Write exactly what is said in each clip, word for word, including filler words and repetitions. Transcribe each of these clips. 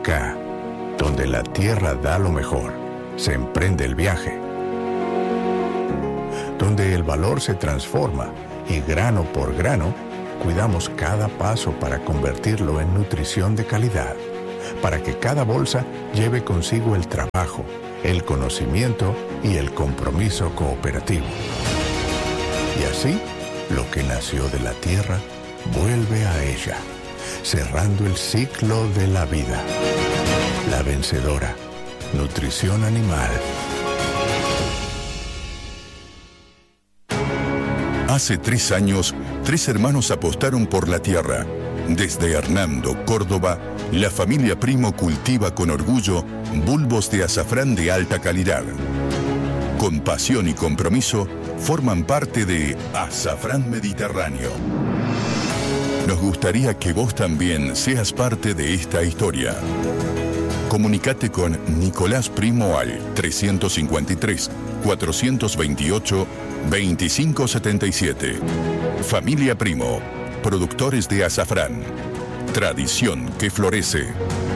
Acá, donde la tierra da lo mejor, se emprende el viaje. Donde el valor se transforma y grano por grano, cuidamos cada paso para convertirlo en nutrición de calidad, para que cada bolsa lleve consigo el trabajo, el conocimiento y el compromiso cooperativo. Y así, lo que nació de la tierra vuelve a ella, cerrando el ciclo de la vida. La vencedora, nutrición animal. Hace tres años, tres hermanos apostaron por la tierra. Desde Hernando, Córdoba, la familia Primo cultiva con orgullo bulbos de azafrán de alta calidad. Con pasión y compromiso, forman parte de Azafrán Mediterráneo. Nos gustaría que vos también seas parte de esta historia. Comunicate con Nicolás Primo al trescientos cincuenta y tres, cuatrocientos veintiocho, veinticinco setenta y siete. Familia Primo, productores de azafrán. Tradición que florece.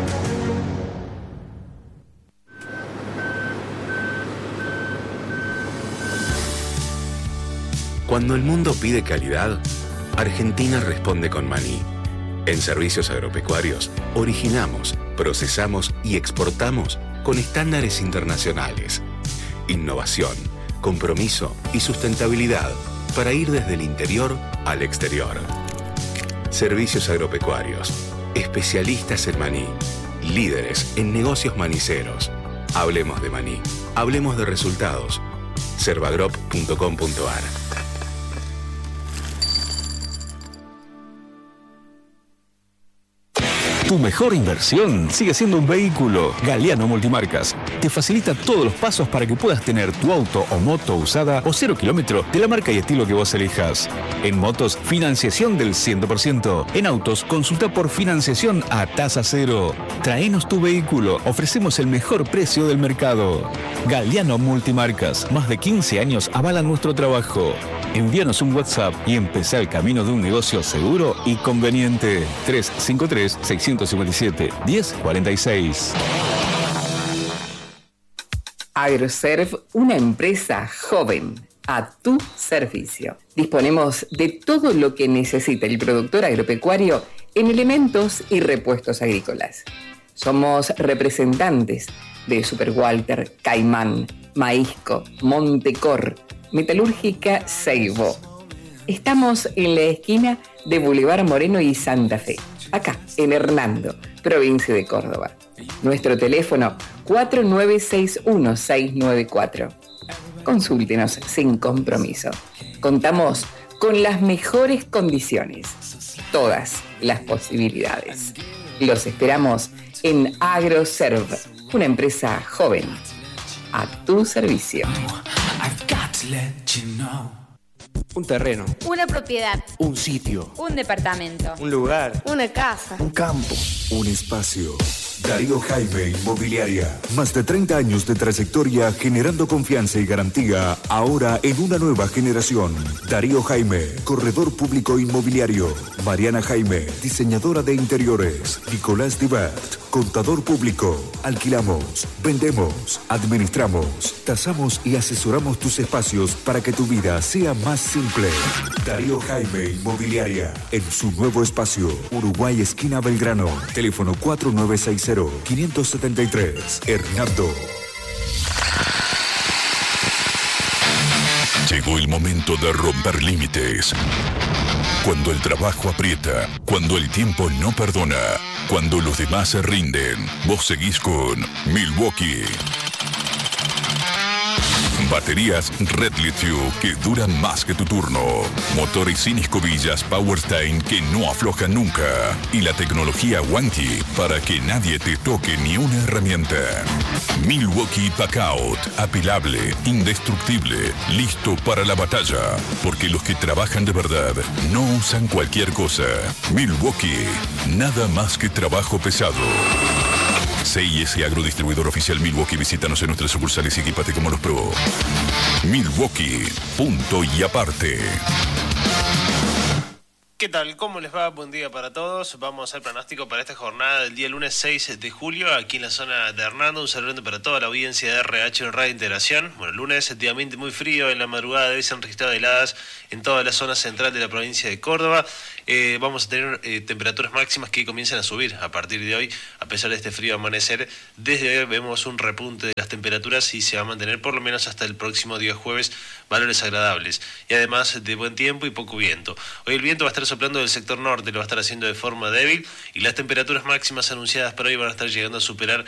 Cuando el mundo pide calidad, Argentina responde con maní. En Servicios Agropecuarios, originamos, procesamos y exportamos con estándares internacionales. Innovación, compromiso y sustentabilidad para ir desde el interior al exterior. Servicios Agropecuarios, especialistas en maní, líderes en negocios maniceros. Hablemos de maní, hablemos de resultados. Servagrop punto com punto a r. Tu mejor inversión sigue siendo un vehículo. Galiano Multimarcas te facilita todos los pasos para que puedas tener tu auto o moto usada o cero kilómetro de la marca y estilo que vos elijas. En motos, financiación del cien por ciento. En autos, consulta por financiación a tasa cero. Traenos tu vehículo. Ofrecemos el mejor precio del mercado. Galiano Multimarcas. Más de quince años avalan nuestro trabajo. Envíanos un WhatsApp y empezá el camino de un negocio seguro y conveniente. tres cinco tres, seis cinco siete, uno cero cuatro seis. Agroserv, una empresa joven a tu servicio. Disponemos de todo lo que necesita el productor agropecuario en elementos y repuestos agrícolas. Somos representantes de Super Walter, Caimán, Maízco, Montecor, Metalúrgica Seibo. Estamos en la esquina de Boulevard Moreno y Santa Fe, acá en Hernando, provincia de Córdoba. Nuestro teléfono cuatro nueve seis uno, seis nueve cuatro. Consúltenos sin compromiso. Contamos con las mejores condiciones, todas las posibilidades. Los esperamos en Agroserv, una empresa joven a tu servicio. Un terreno. Una propiedad. Un sitio. Un departamento. Un lugar. Una casa. Un campo. Un espacio. Darío Jaime Inmobiliaria. Más de treinta años de trayectoria generando confianza y garantía, ahora en una nueva generación. Darío Jaime, corredor público inmobiliario. Mariana Jaime, diseñadora de interiores. Nicolás Dibert, contador público. Alquilamos, vendemos, administramos, tasamos y asesoramos tus espacios para que tu vida sea más simple. Darío Jaime Inmobiliaria. En su nuevo espacio, Uruguay esquina Belgrano. Teléfono cuatro nueve seis cero, cinco siete tres. Hernando. Llegó el momento de romper límites. Cuando el trabajo aprieta, cuando el tiempo no perdona, cuando los demás se rinden, vos seguís con Milwaukee. Baterías Red Lithium que duran más que tu turno. Motores sin escobillas Powerstein que no aflojan nunca. Y la tecnología Wanty para que nadie te toque ni una herramienta. Milwaukee Packout. Apilable, indestructible, listo para la batalla. Porque los que trabajan de verdad no usan cualquier cosa. Milwaukee. Nada más que trabajo pesado. C I S Agrodistribuidor Oficial Milwaukee. Visítanos en nuestras sucursales y equipate como los pro. Milwaukee. Punto y aparte. ¿Qué tal? ¿Cómo les va? Buen día para todos. Vamos al pronóstico para esta jornada del día lunes seis de julio, aquí en la zona de Hernando. Un saludo para toda la audiencia de R H en Radio Integración. Bueno, el lunes efectivamente muy frío, en la madrugada debe ser registrado heladas en toda la zona central de la provincia de Córdoba. Eh, vamos a tener eh, temperaturas máximas que comienzan a subir a partir de hoy, a pesar de este frío amanecer. Desde hoy vemos un repunte de las temperaturas y se va a mantener por lo menos hasta el próximo día jueves valores agradables. Y además de buen tiempo y poco viento. Hoy el viento va a estar soplando del sector norte, lo va a estar haciendo de forma débil y las temperaturas máximas anunciadas para hoy van a estar llegando a superar